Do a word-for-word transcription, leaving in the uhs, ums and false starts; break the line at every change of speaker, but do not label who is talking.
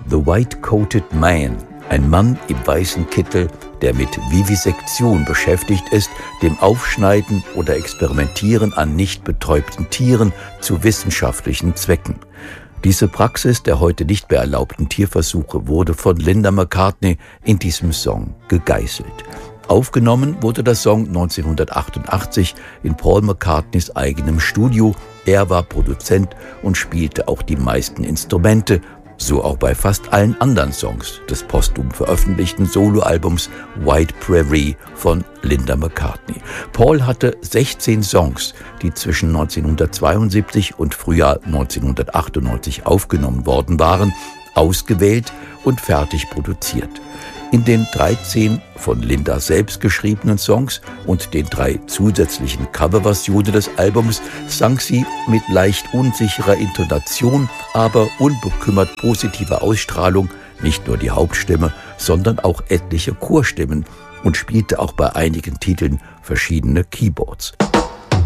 The White-Coated Man, ein Mann im weißen Kittel, der mit Vivisektion beschäftigt ist, dem Aufschneiden oder Experimentieren an nicht betäubten Tieren zu wissenschaftlichen Zwecken. Diese Praxis der heute nicht mehr erlaubten Tierversuche wurde von Linda McCartney in diesem Song gegeißelt. Aufgenommen wurde der Song neunzehnhundertachtundachtzig in Paul McCartneys eigenem Studio. Er war Produzent und spielte auch die meisten Instrumente, so auch bei fast allen anderen Songs des posthum veröffentlichten Soloalbums White Prairie von Linda McCartney. Paul hatte sechzehn Songs, die zwischen neunzehnhundertzweiundsiebzig und Frühjahr neunzehnhundertachtundneunzig aufgenommen worden waren, ausgewählt und fertig produziert. In den dreizehn von Linda selbst geschriebenen Songs und den drei zusätzlichen Coverversionen des Albums sang sie mit leicht unsicherer Intonation, aber unbekümmert positiver Ausstrahlung nicht nur die Hauptstimme, sondern auch etliche Chorstimmen und spielte auch bei einigen Titeln verschiedene Keyboards.